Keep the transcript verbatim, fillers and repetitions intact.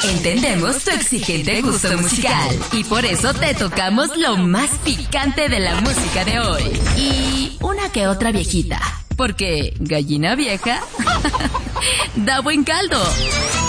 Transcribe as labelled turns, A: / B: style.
A: Entendemos tu exigente gusto musical y por eso te tocamos lo más picante de la música de hoy. Y una que otra viejita, porque gallina vieja da buen caldo.